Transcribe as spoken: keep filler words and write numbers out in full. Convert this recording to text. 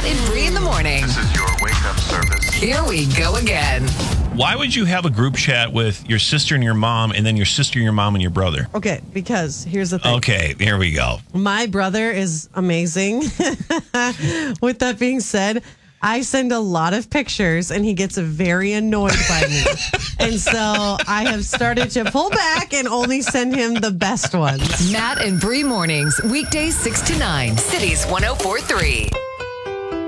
Matt and Bree in the morning. This is your wake-up service. Here we go again. Why would you have a group chat with your sister and your mom and then your sister, your mom, and your brother? Okay, because here's the thing. Okay, here we go. My brother is amazing. With that being said, I send a lot of pictures and he gets very annoyed by me. And so I have started to pull back and only send him the best ones. Matt and Bree mornings, weekdays six to nine, Cities one oh four three.